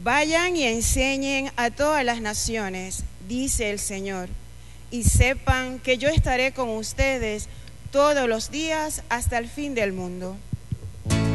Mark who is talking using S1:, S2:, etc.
S1: Vayan y enseñen a todas las naciones, dice el Señor, y sepan que yo estaré con ustedes todos los días hasta el fin del mundo.